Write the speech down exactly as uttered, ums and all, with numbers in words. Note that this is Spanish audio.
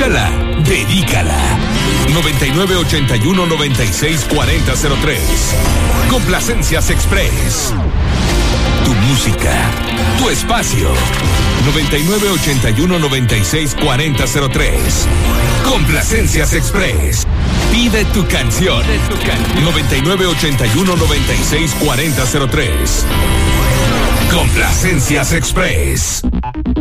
Pídela, dedícala. noventa y nueve ochenta y uno noventa y seis cuarenta cero tres. Complacencias Express. Tu música, tu espacio. noventa y nueve ochenta y uno noventa y seis cuarenta cero tres. Complacencias Express. Pide tu canción. noventa y nueve ochenta y uno noventa y seis cuarenta cero tres. Complacencias Express.